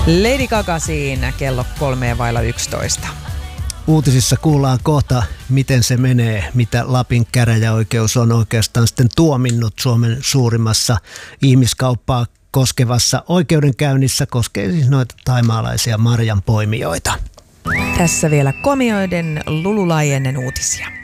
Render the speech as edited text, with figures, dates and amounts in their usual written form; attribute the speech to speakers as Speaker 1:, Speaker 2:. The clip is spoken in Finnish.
Speaker 1: Lady Gaga siinä kello 3:11.
Speaker 2: Uutisissa kuullaan kohta, miten se menee, mitä Lapin käräjäoikeus on oikeastaan sitten tuominnut Suomen suurimmassa ihmiskauppaa koskevassa oikeudenkäynnissä. Koskee siis noita thaimaalaisia marjanpoimijoita.
Speaker 1: Tässä vielä komioiden Lululajennen uutisia.